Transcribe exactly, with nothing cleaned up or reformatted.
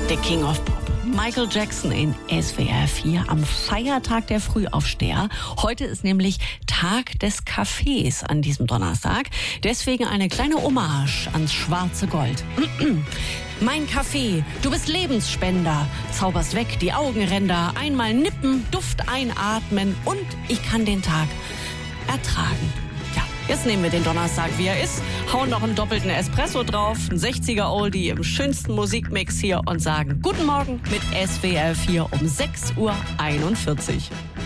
der King of Pop. Michael Jackson in S W R vier am Feiertag der Frühaufsteher. Heute ist nämlich Tag des Kaffees an diesem Donnerstag. Deswegen eine kleine Hommage ans schwarze Gold. Mein Kaffee, du bist Lebensspender, zauberst weg die Augenränder, einmal nippen, Duft einatmen und ich kann den Tag ertragen. Ja, jetzt nehmen wir den Donnerstag, wie er ist, hauen noch einen doppelten Espresso drauf, ein sechziger Oldie im schönsten Musikmix hier und sagen Guten Morgen mit S W R vier um sechs Uhr einundvierzig.